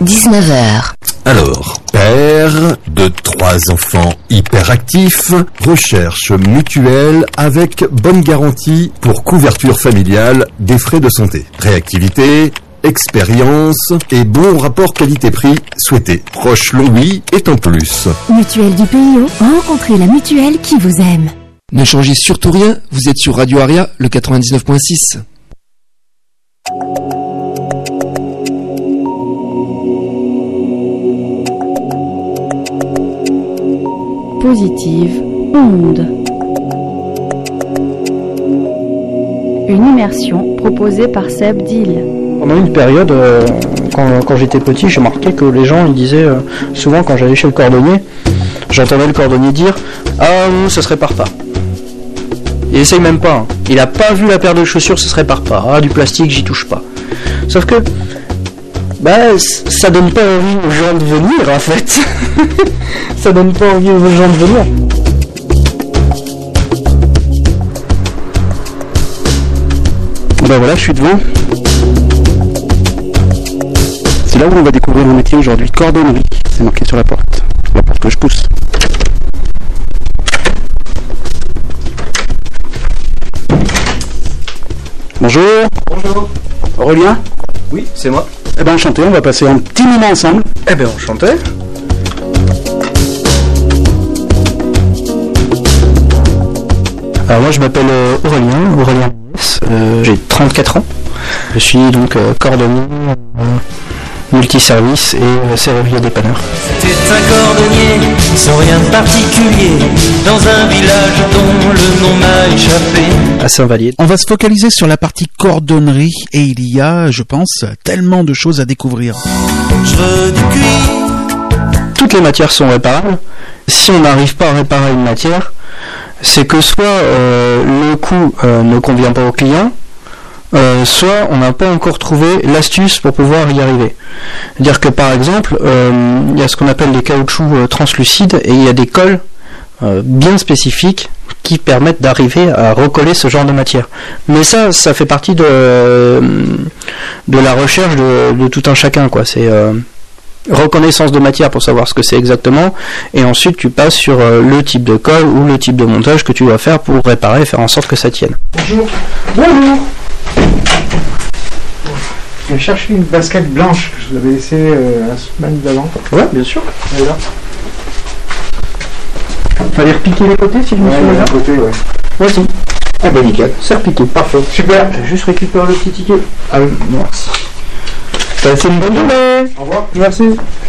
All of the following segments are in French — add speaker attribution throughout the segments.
Speaker 1: 19h.
Speaker 2: Alors, père de 3 enfants hyperactifs, recherche mutuelle avec bonne garantie pour couverture familiale des frais de santé. Réactivité, expérience et bon rapport qualité-prix souhaité. Proche Longwy est en plus.
Speaker 3: Mutuelle du PIO, rencontrez la mutuelle qui vous aime.
Speaker 4: Ne changez surtout rien, vous êtes sur Radio Aria, le 99.6.
Speaker 5: Positive onde. Une immersion proposée par Seb Dill.
Speaker 6: Pendant une période, quand j'étais petit, j'ai remarqué que les gens ils disaient souvent quand j'allais chez le cordonnier, j'entendais le cordonnier dire « Ah non, ça se répare pas ». Il essaye même pas, hein. Il a pas vu la paire de chaussures, ça se répare pas. Ah, du plastique, j'y touche pas. Sauf que, ça donne pas envie aux gens de venir en fait. Ça donne pas envie aux gens de venir. Ben voilà, je suis devant. C'est là où on va découvrir mon métier aujourd'hui, cordonnerie. C'est marqué sur la porte que je pousse. Bonjour. Bonjour. Aurélien ?
Speaker 7: Oui, c'est moi.
Speaker 6: Eh ben enchanté, on va passer un petit moment ensemble.
Speaker 7: Eh ben enchanté.
Speaker 6: Alors moi je m'appelle Aurélien, j'ai 34 ans. Je suis donc cordonnier, multiservice et serrurier dépanneur.
Speaker 8: C'était un cordonnier sans rien de particulier dans un village dont le nom m'a échappé.
Speaker 6: À Saint-Vallier.
Speaker 9: On va se focaliser sur la partie cordonnerie et il y a, je pense, tellement de choses à découvrir.
Speaker 8: Je veux du cuir.
Speaker 6: Toutes les matières sont réparables. Si on n'arrive pas à réparer une matière, c'est que soit le coût ne convient pas au client, soit on n'a pas encore trouvé l'astuce pour pouvoir y arriver. C'est-à-dire que par exemple, il y a ce qu'on appelle les caoutchoucs translucides et il y a des colles bien spécifiques qui permettent d'arriver à recoller ce genre de matière. Mais ça fait partie de la recherche de tout un chacun, quoi. C'est reconnaissance de matière pour savoir ce que c'est exactement, et ensuite tu passes sur le type de colle ou le type de montage que tu dois faire pour réparer et faire en sorte que ça tienne. Bonjour. Bonjour.
Speaker 10: Je cherchais une basket blanche que je vous avais laissée la semaine d'avant.
Speaker 6: Ouais, bien sûr.
Speaker 10: Elle est là.
Speaker 6: Fallait repiquer les côtés si je me souviens bien.
Speaker 10: Côté, ouais.
Speaker 6: Voici. Ah bah nickel, c'est repiqué. Parfait.
Speaker 10: Super.
Speaker 6: Je vais juste récupérer le petit ticket.
Speaker 10: Ah oui, merci.
Speaker 6: Passez une bonne journée.
Speaker 10: Au revoir.
Speaker 6: Merci.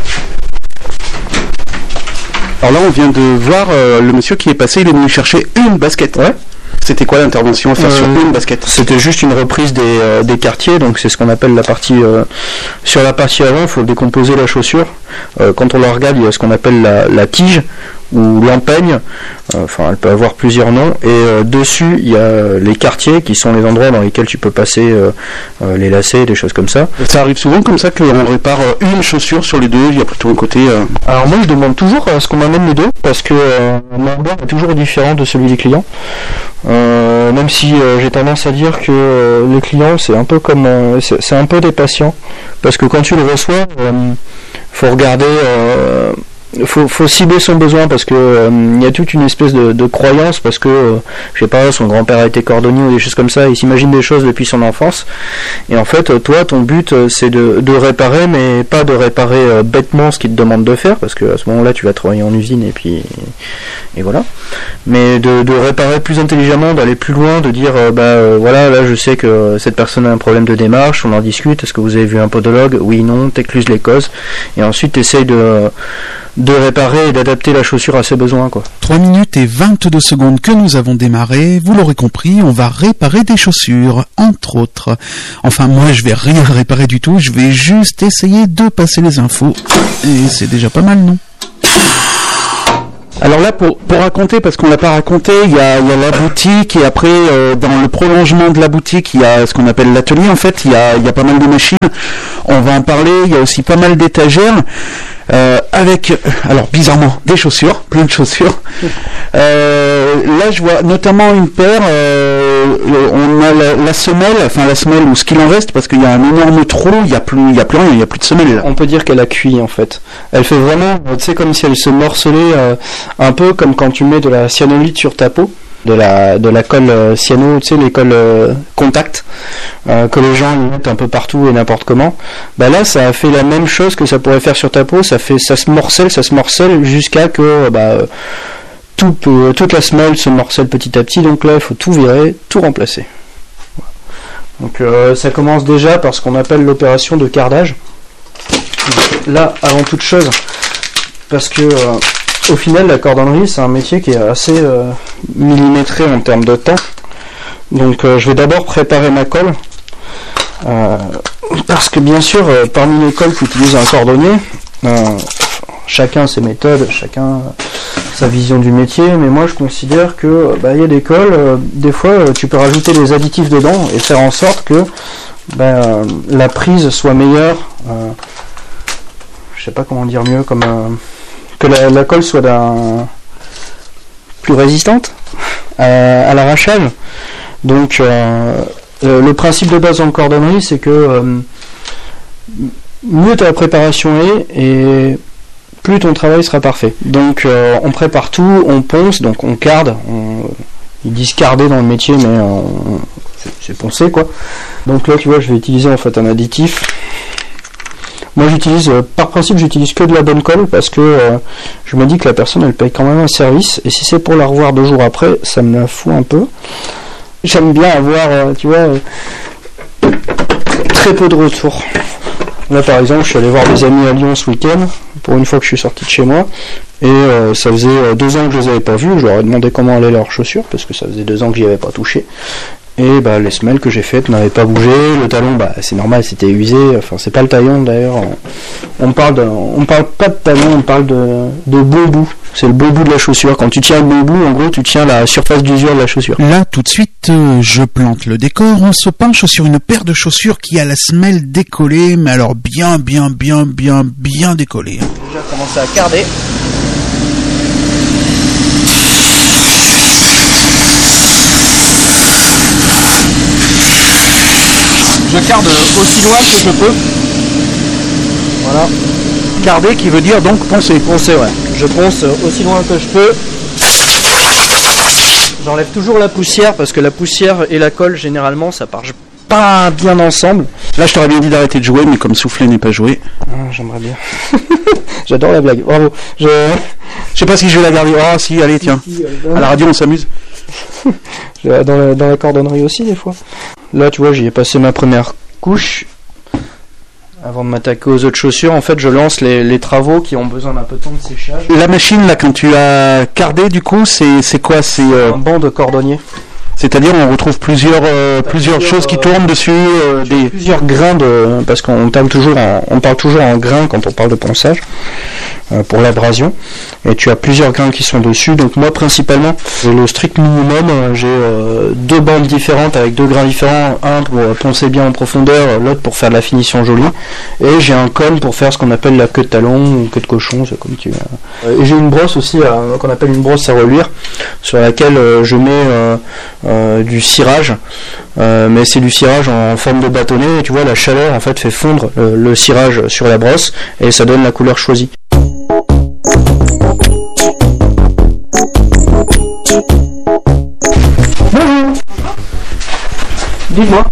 Speaker 11: Alors là, on vient de voir le monsieur qui est passé, il est venu chercher une basket.
Speaker 6: Ouais.
Speaker 11: C'était quoi l'intervention à faire sur une basket ?
Speaker 6: C'était juste une reprise des quartiers, donc c'est ce qu'on appelle la partie... sur la partie avant, il faut décomposer la chaussure. Quand on la regarde, il y a ce qu'on appelle la tige ou l'empeigne. Enfin, elle peut avoir plusieurs noms. Et dessus, il y a les quartiers qui sont les endroits dans lesquels tu peux passer les lacets, des choses comme ça.
Speaker 11: Ça arrive souvent comme ça qu'on répare une chaussure sur les deux, il y a plutôt un côté...
Speaker 6: Alors moi, je demande toujours à ce qu'on m'amène les deux, parce que mon ordre est toujours différent de celui des clients. Même si j'ai tendance à dire que les clients c'est un peu comme c'est un peu des patients, parce que quand tu le reçois, faut regarder, faut cibler son besoin, parce que il y a toute une espèce de croyance, parce que je sais pas, son grand-père a été cordonnier ou des choses comme ça, il s'imagine des choses depuis son enfance, et en fait toi ton but c'est de réparer, mais pas de réparer bêtement ce qu'il te demande de faire, parce que à ce moment-là tu vas travailler en usine et voilà, mais de réparer plus intelligemment, d'aller plus loin, de dire voilà, là je sais que cette personne a un problème de démarche, on en discute, est-ce que vous avez vu un podologue, oui, non, t'écluses les causes, et ensuite t'essayes de réparer et d'adapter la chaussure à ses besoins, quoi.
Speaker 9: 3 minutes et 22 secondes que nous avons démarré, vous l'aurez compris, on va réparer des chaussures, entre autres. Enfin, moi je vais rien réparer du tout, je vais juste essayer de passer les infos, et c'est déjà pas mal, non ?
Speaker 11: Alors là, pour raconter, parce qu'on l'a pas raconté, il y a la boutique, et après, dans le prolongement de la boutique, il y a ce qu'on appelle l'atelier. En fait, il y a pas mal de machines. On va en parler. Il y a aussi pas mal d'étagères. avec, alors bizarrement, des chaussures, plein de chaussures. Là, je vois notamment une paire. On a la semelle ou ce qu'il en reste, parce qu'il y a un énorme trou. Il y a plus rien, il y a plus de semelle. Là.
Speaker 6: On peut dire qu'elle a cuit en fait. Elle fait vraiment, tu sais, comme si elle se morcelait, un peu comme quand tu mets de la cyanolite sur ta peau. De la colle cyano, tu sais, les colles contact que les gens mettent un peu partout et n'importe comment. Bah là, ça a fait la même chose que ça pourrait faire sur ta peau. Ça se morcelle jusqu'à que toute la semelle se morcelle petit à petit. Donc là, il faut tout virer, tout remplacer. Donc ça commence déjà par ce qu'on appelle l'opération de cardage. Là, avant toute chose, parce que au final, la cordonnerie, c'est un métier qui est assez millimétré en termes de temps. Donc je vais d'abord préparer ma colle. Parce que bien sûr, parmi les colles qu'utilise un cordonnier, chacun ses méthodes, chacun sa vision du métier, mais moi je considère que y a des colles, des fois tu peux rajouter des additifs dedans et faire en sorte que la prise soit meilleure. Je sais pas comment dire mieux, que la colle soit plus résistante à l'arrachage. Donc le principe de base en cordonnerie, c'est que mieux ta préparation est, et plus ton travail sera parfait. Donc on prépare tout, on ponce, donc on carde, ils disent carder dans le métier, mais c'est poncer quoi. Donc là tu vois, je vais utiliser en fait un additif. Moi par principe j'utilise que de la bonne colle, parce que je me dis que la personne elle paye quand même un service, et si c'est pour la revoir 2 jours après, ça me la fout un peu. J'aime bien avoir très peu de retours. Là par exemple, je suis allé voir des amis à Lyon ce week-end, pour une fois que je suis sorti de chez moi, et ça faisait 2 ans que je les avais pas vus. Je leur ai demandé comment allaient leurs chaussures, parce que ça faisait 2 ans que j'y avais pas touché. Et les semelles que j'ai faites n'avaient pas bougé, le talon c'est normal, c'était usé, enfin c'est pas le taillon d'ailleurs, on parle pas de talon, on parle de bon bout, c'est le bon bout de la chaussure. Quand tu tiens le bon bout, en gros tu tiens la surface d'usure de la chaussure.
Speaker 9: Là tout de suite je plante le décor, on se penche sur une paire de chaussures qui a la semelle décollée, mais alors bien décollée.
Speaker 6: J'ai déjà commencé à carder. Je carde aussi loin que je peux. Voilà.
Speaker 11: Carder qui veut dire donc poncer.
Speaker 6: Poncer, ouais. Je ponce aussi loin que je peux. J'enlève toujours la poussière, parce que la poussière et la colle, généralement, ça part pas bien ensemble.
Speaker 11: Là, je t'aurais bien dit d'arrêter de jouer, mais comme souffler n'est pas joué.
Speaker 6: J'aimerais bien. J'adore la blague. Bravo.
Speaker 11: Je sais pas si je vais la garder. Ah, si, allez, tiens. À la radio, on s'amuse.
Speaker 6: Dans la cordonnerie aussi, des fois. Là, tu vois, j'y ai passé ma première couche. Avant de m'attaquer aux autres chaussures, en fait, je lance les travaux qui ont besoin d'un peu de temps de séchage.
Speaker 11: La machine, là, quand tu as cardé, du coup, c'est quoi? C'est
Speaker 6: un banc de cordonnier.
Speaker 11: C'est-à-dire, on retrouve plusieurs choses qui tournent dessus,
Speaker 6: plusieurs grains parce qu'on parle toujours en grains quand on parle de ponçage, pour l'abrasion. Et tu as plusieurs grains qui sont dessus. Donc moi, principalement, j'ai le strict minimum. J'ai 2 bandes différentes avec 2 grains différents. Un pour poncer bien en profondeur, l'autre pour faire de la finition jolie. Et j'ai un cône pour faire ce qu'on appelle la queue de talon ou queue de cochon, c'est comme tu veux. Et j'ai une brosse aussi, qu'on appelle une brosse à reluire, sur laquelle je mets du cirage, mais c'est du cirage en forme de bâtonnet, et tu vois la chaleur en fait fait fondre le cirage sur la brosse, et ça donne la couleur choisie. Bonjour. Dis-moi.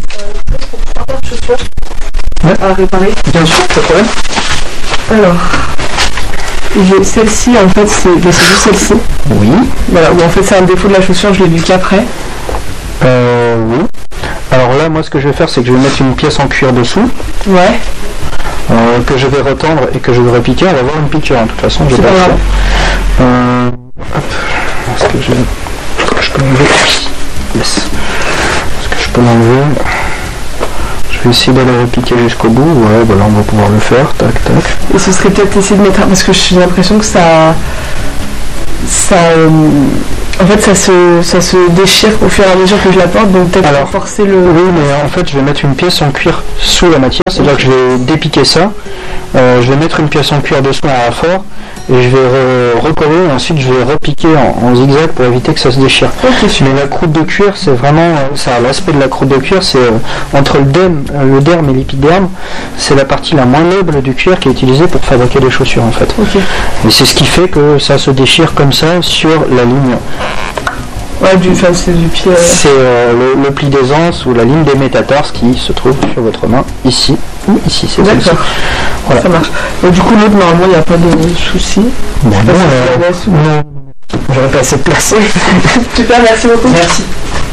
Speaker 1: À réparer.
Speaker 6: Bien sûr, pas de problème.
Speaker 1: Alors, j'ai celle-ci, en fait, c'est juste celle-ci.
Speaker 6: Oui.
Speaker 1: Voilà, où en fait c'est un défaut de la chaussure, je l'ai vu qu'après.
Speaker 6: Oui. Alors là, moi, ce que je vais faire, c'est que je vais mettre une pièce en cuir dessous.
Speaker 1: Ouais.
Speaker 6: Que je vais retendre et que je vais repiquer. On va voir une piqûre, de toute façon. J'ai pas le choix. Hop. Est-ce que je peux l'enlever? Yes. Est-ce que je peux l'enlever? Je vais essayer d'aller repiquer jusqu'au bout. Ouais, voilà, on va pouvoir le faire. Tac, tac.
Speaker 1: Et ce serait peut-être essayer de mettre parce que j'ai l'impression que ça en fait ça se déchire au fur et à mesure que je la porte, donc peut-être forcer le...
Speaker 6: Oui, mais en fait je vais mettre une pièce en cuir sous la matière, c'est-à-dire que je vais dépiquer ça, je vais mettre une pièce en cuir de soie à fort et je vais recoller et ensuite je vais repiquer en zigzag pour éviter que ça se déchire. Mais la croûte de cuir, c'est vraiment ça, l'aspect de la croûte de cuir, c'est entre le derme et l'épiderme, c'est la partie la moins noble du cuir qui est utilisée pour fabriquer des chaussures en fait. Et c'est ce qui fait que ça se déchire comme ça sur la ligne.
Speaker 1: Ouais, c'est du pied.
Speaker 6: C'est le pli d'aisance ou la ligne des métatarses qui se trouve sur votre main, ici ou ici, c'est celle-ci.
Speaker 1: Voilà. Ça marche. Et du coup, l'autre, normalement, il n'y a pas de souci.
Speaker 6: Non, j'aurais pas assez de place.
Speaker 1: Super, merci beaucoup.
Speaker 6: Merci.